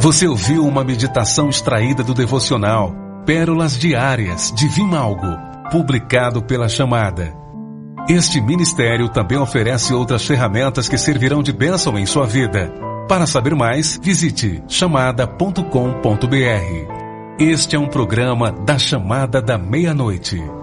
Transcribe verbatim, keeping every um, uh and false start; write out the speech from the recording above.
Você ouviu uma meditação extraída do devocional Pérolas Diárias de Vimalgo, publicado pela Chamada. Este ministério também oferece outras ferramentas que servirão de bênção em sua vida. Para saber mais, visite chamada ponto com ponto br. Este é um programa da Chamada da Meia-Noite.